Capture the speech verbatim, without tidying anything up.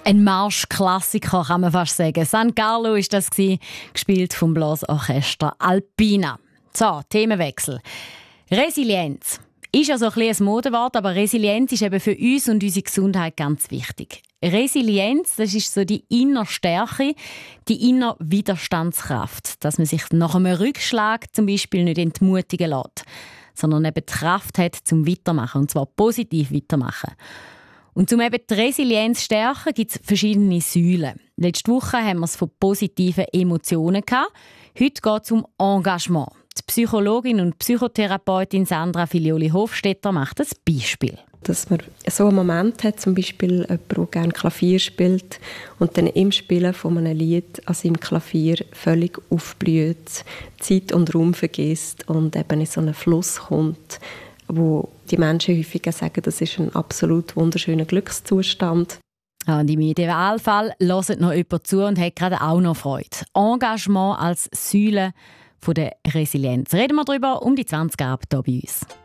Ein Marschklassiker kann man fast sagen. San Carlo war das, gespielt vom Blasorchester Alpina. So, Themenwechsel. Resilienz ist ja so ein bisschen ein Modewort, aber Resilienz ist eben für uns und unsere Gesundheit ganz wichtig. Resilienz, das ist so die innere Stärke, die innere Widerstandskraft, dass man sich nach einem Rückschlag zum Beispiel nicht entmutigen lässt, sondern eben die Kraft hat, zum Weitermachen, und zwar positiv weitermachen. Und um eben die Resilienz zu stärken, gibt es verschiedene Säulen. Letzte Woche haben wir es von positiven Emotionen gehabt. Heute geht es um Engagement. Die Psychologin und Psychotherapeutin Sandra Filioli-Hofstetter macht ein Beispiel. Dass man so einen Moment hat, zum Beispiel jemand, der gerne Klavier spielt und dann im Spielen von einem Lied an seinem Klavier völlig aufblüht, Zeit und Raum vergisst und eben in so einen Fluss kommt, wo die Menschen häufig sagen, das ist ein absolut wunderschöner Glückszustand. Ja, und im Idealfall hört noch jemand zu und hat gerade auch noch Freude. Engagement als Säule von der Resilienz. Reden wir darüber um die zwanzig Abend hier bei uns.